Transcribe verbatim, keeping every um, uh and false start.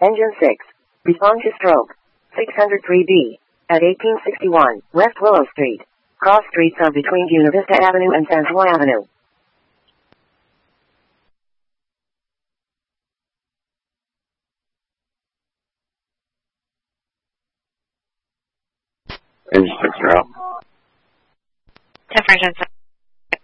Engine six. Respond to stroke. six oh three B. At eighteen sixty-one West Willow Street. Cross streets are between Buena Vista Avenue and Sansoy Avenue. Engine six, you're out. ten for engine six.